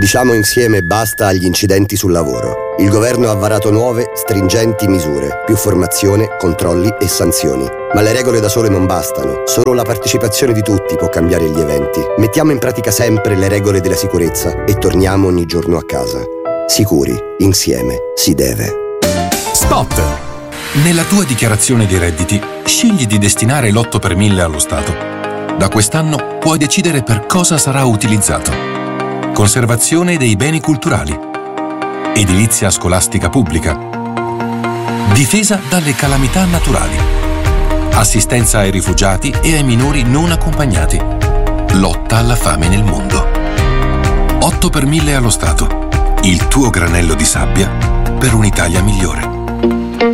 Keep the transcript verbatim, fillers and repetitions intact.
Diciamo insieme basta agli incidenti sul lavoro. Il governo ha varato nuove, stringenti misure, più formazione, controlli e sanzioni. Ma le regole da sole non bastano. Solo la partecipazione di tutti può cambiare gli eventi. Mettiamo in pratica sempre le regole della sicurezza e torniamo ogni giorno a casa. Sicuri, insieme, si deve. Spot! Nella tua dichiarazione dei redditi, scegli di destinare l'otto per mille allo Stato. Da quest'anno puoi decidere per cosa sarà utilizzato. Conservazione dei beni culturali, edilizia scolastica pubblica, difesa dalle calamità naturali, assistenza ai rifugiati e ai minori non accompagnati, lotta alla fame nel mondo. otto per mille allo Stato, il tuo granello di sabbia per un'Italia migliore.